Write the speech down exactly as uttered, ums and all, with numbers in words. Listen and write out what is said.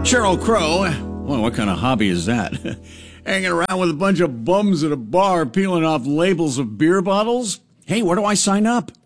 Sheryl Crow. Well, what kind of hobby is that? Hanging around with a bunch of bums at a bar peeling off labels of beer bottles? Hey, where do I sign up?